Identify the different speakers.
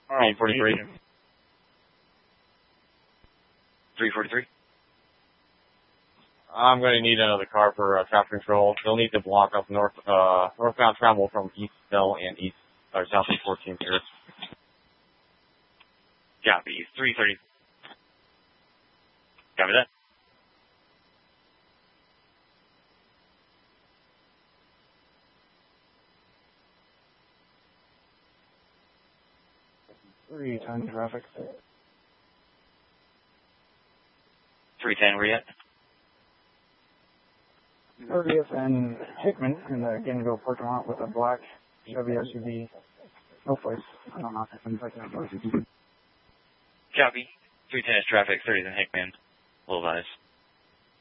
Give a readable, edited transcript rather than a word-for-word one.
Speaker 1: Alright, 43. 343. I'm going to need another car for traffic control. They'll need to block up northbound travel from East Bell and Southeast 14th here. Copy. 330. Copy that.
Speaker 2: Three ton traffic.
Speaker 1: 310, where you at?
Speaker 2: 30th and Hickman in the Gainesville parking lot with a black Chevy SUV. No place. I don't know if I can take that.
Speaker 1: Copy. 310 is traffic, 30th and Hickman. Little advice.